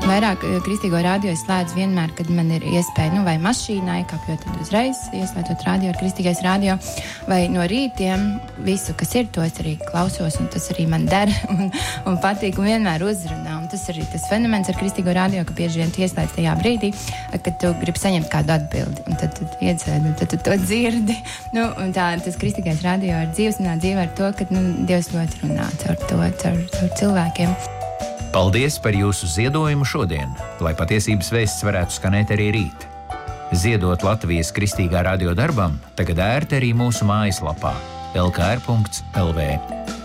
Vairāk kristīgo radio es slēdzu vienmēr, kad man ir iespēja, vai mašīnā iekāpjot, tad uzreiz ieslēdzot radio ar kristīgais radio, vai no rītiem visu, kas ir, to es arī klausos, un tas arī man der un patīk, un vienmēr uzrunā. Un tas arī tas fenomens ar kristīgo radio, ka bieži vien tu ieslēdz tajā brīdī, kad tu gribi saņemt kādu atbildi, un tad iedzēd, un tad tu to dzirdi. Un tas kristīgais radio ir dzīves, un dzīve ar to, ka Dievs ļoti runā caur cilvēkiem. Paldies par jūsu ziedojumu šodien, lai patiesības vēsts varētu skanēt arī rīt. Ziedot Latvijas Kristīgā radio darbam tagad ērti arī mūsu mājaslapā lkr.lv.